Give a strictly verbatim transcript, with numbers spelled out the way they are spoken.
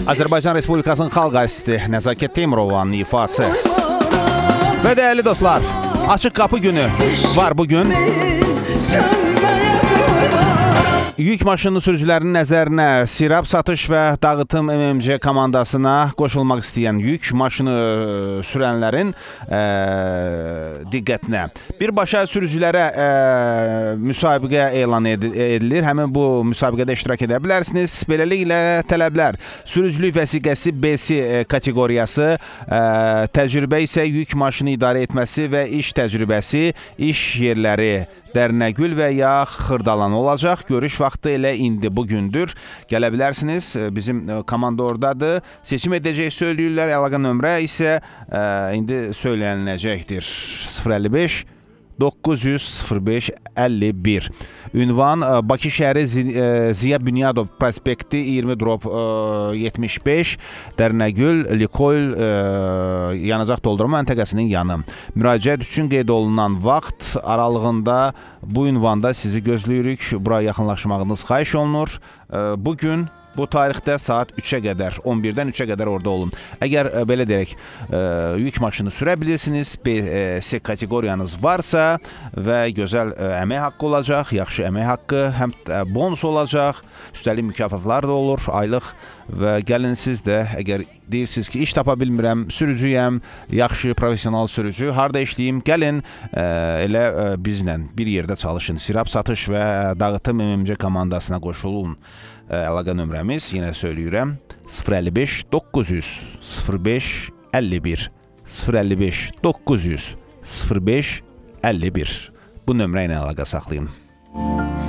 Azərbaycan Respublikasının xalq artisti Nəzakət Teymurovanın ifası. Və dəyərli dostlar, açıq qapı günü var bugün. Yük maşını sürücülərinin nəzərinə sirab satış və dağıtım M M C komandasına qoşulmaq istəyən yük maşını sürənlərin ə, diqqətinə. Birbaşa sürücülərə ə, müsabiqə elan edilir. Həmin bu müsabiqədə iştirak edə bilərsiniz. Beləliklə tələblər: sürücülük vəsiqəsi B C kateqoriyası, ə, təcrübə isə yük maşını idarə etməsi və iş təcrübəsi, iş yerləri Dərnəgül və ya Xırdalan olacaq. Görüş vaxtı elə indi bugündür. Gələ bilərsiniz. Bizim komanda oradadır. Seçim edəcək söyləyirlər. Əlaqə nömrə isə ə, indi söyləniləcəkdir. sıfır əlli beş doqquz yüz sıfır beş əlli bir. Ünvan Bakı şəhəri Ziya Bünyadov prospekti iyirmi yetmiş beş, Dərnəgül Likoil yanacaq doldurma məntəqəsinin yanı. Müraciət üçün qeyd olunan vaxt aralığında bu ünvanda sizi gözləyirik. Buraya yaxınlaşmağınız xahiş olunur. Bugün bu tarixdə saat üçə qədər, on birdən üçə qədər orada olun. Əgər belə deyək, yük maşını sürə bilirsiniz, B C kateqoriyanız varsa və gözəl əmək haqqı olacaq, yaxşı əmək haqqı, həm bonus olacaq, üstəlik mükafatlar da olur, aylıq. Və gəlin siz də, əgər deyirsiniz ki, iş tapa bilmirəm, sürücüyəm, yaxşı, profesional sürücü, harada işləyim, gəlin elə bizlə bir yerdə çalışın. Sirab satış və dağıtım M M C komandasına qoşulun. Əlaqə nömrəmiz, yenə söyləyirəm, sıfır əlli beş doqquz yüz sıfır beş əlli bir, sıfır əlli beş doqquz yüz sıfır beş əlli bir. Bu nömrə ilə əlaqə saxlayın.